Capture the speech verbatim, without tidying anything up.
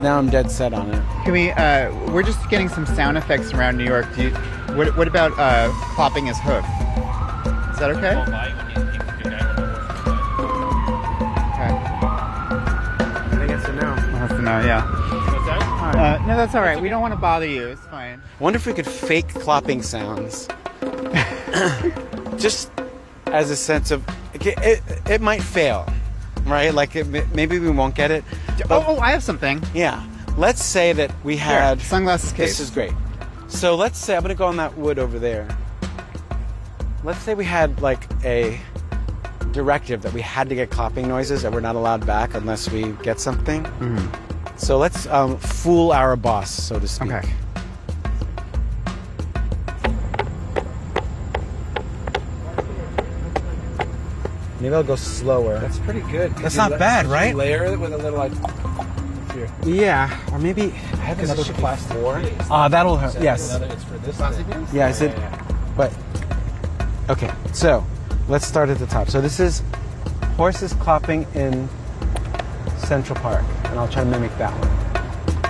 Now I'm dead set on it. Can we, uh, we're just getting some sound effects around New York. Do you, what, what about uh, plopping his hoof? Is that okay? Okay. I think it's a no. That's a no, yeah. What's that? Uh, no, that's all right. We don't want to bother you. It's fine. I wonder if we could fake clopping sounds. Just as a sense of, it, it, it might fail, right? Like it, maybe we won't get it. Oh, oh, I have something. Yeah. Let's say that we had... Here, sunglasses case. This is great. So let's say, I'm going to go on that wood over there. Let's say we had like a directive that we had to get clopping noises and we're not allowed back unless we get something. Mm-hmm. So let's um, fool our boss, so to speak. Okay. Maybe I'll go slower. That's pretty good. That's not bad, right? Layer it with a little like. Here. Yeah, or maybe I have another plastic. Ah, uh, that'll hurt. Yes. Another, it's for this plastic piece? Yeah, I said. Yeah, yeah. But okay, so let's start at the top. So this is horses clopping in Central Park, and I'll try to mimic that one.